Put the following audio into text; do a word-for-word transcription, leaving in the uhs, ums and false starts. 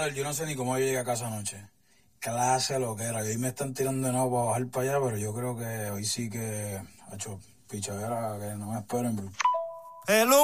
brother, yo no sé ni cómo yo llegué a casa anoche. Clase lo que era. Y hoy me están tirando de nuevo para bajar para allá, pero yo creo que hoy sí que ha hecho pichadera que no me esperen, bro. Hello.